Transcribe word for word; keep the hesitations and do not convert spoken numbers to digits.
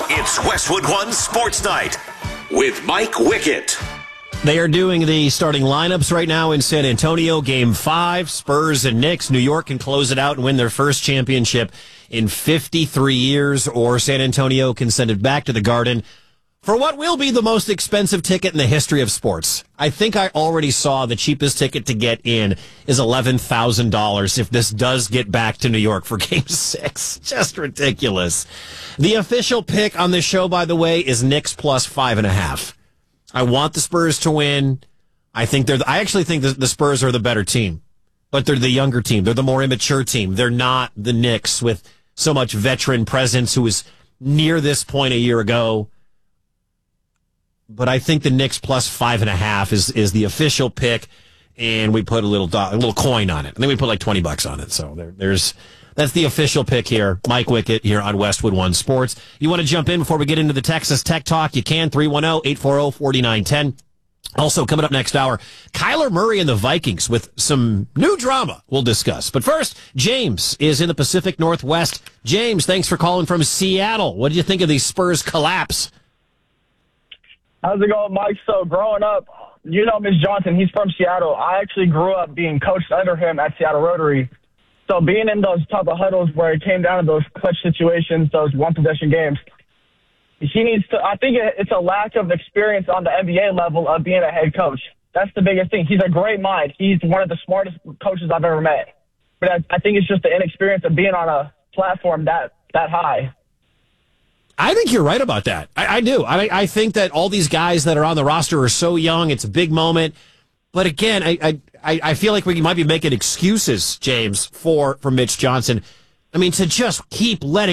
It's Westwood One Sports Night with Mike Wickett. They are doing the starting lineups right now in San Antonio. Game five, Spurs and Knicks. New York can close it out and win their first championship in fifty-three years, or San Antonio can send it back to the Garden for what will be the most expensive ticket in the history of sports. I think I already saw the cheapest ticket to get in is eleven thousand dollars if this does get back to New York for Game six. Just ridiculous. The official pick on this show, by the way, is Knicks plus five and a half. I want the Spurs to win. I think they're. I actually think the, the Spurs are the better team, but they're the younger team. They're the more immature team. They're not the Knicks with so much veteran presence who was near this point a year ago. But I think the Knicks plus five and a half is is the official pick, and we put a little do- a little coin on it. And then we put like twenty bucks on it. So there, there's that's the official pick here. Mike Wickett here on Westwood One Sports. You want to jump in before we get into the Texas Tech Talk? You can, three one zero, eight four zero, four nine one zero. Also, coming up next hour, Kyler Murray and the Vikings with some new drama we'll discuss. But first, James is in the Pacific Northwest. James, thanks for calling from Seattle. What do you think of the Spurs collapse? How's it going, Mike? So growing up, you know Miz Johnson, he's from Seattle. I actually grew up being coached under him at Seattle Rotary. So being in those type of huddles where it came down to those clutch situations, those one-possession games, he needs to – I think it's a lack of experience on the N B A level of being a head coach. That's the biggest thing. He's a great mind. He's one of the smartest coaches I've ever met. But I, I think it's just the inexperience of being on a platform that, that high. I think you're right about that. I, I do. I, I think that all these guys that are on the roster are so young. It's a big moment. But again, I I, I feel like we might be making excuses, James, for, for Mitch Johnson. I mean, to just keep letting